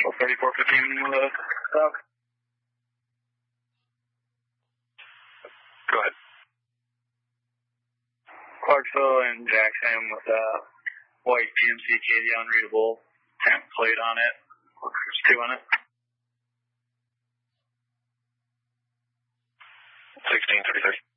Marshall 3415 with a stop. Go ahead. Clarksville and Jackson with a white GMC Caddy unreadable temp plate on it. There's 2 on it. 1633.